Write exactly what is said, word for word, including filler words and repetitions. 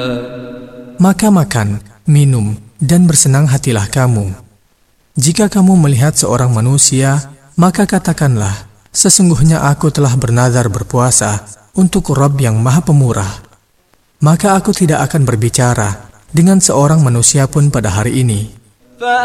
Maka makan, minum, dan bersenang hatilah kamu. Jika kamu melihat seorang manusia, maka katakanlah, sesungguhnya aku telah bernazar berpuasa untuk Rabb yang Maha Pemurah. Maka aku tidak akan berbicara dengan seorang manusia pun pada hari ini,